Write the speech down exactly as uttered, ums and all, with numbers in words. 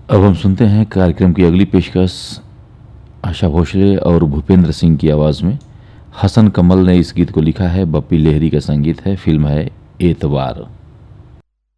अब हम सुनते हैं कार्यक्रम की अगली पेशकश आशा भोसले और भूपेंद्र सिंह की आवाज़ में। हसन कमल ने इस गीत को लिखा है, बप्पी लहरी का संगीत है, फिल्म है एतवार।